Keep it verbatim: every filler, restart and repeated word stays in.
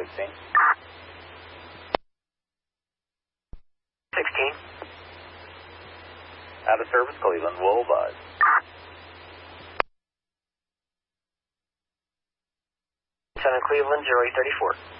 sixteen. sixteen. Out of service, Cleveland. Will buzz. seven Cleveland, zero eight thirty-four.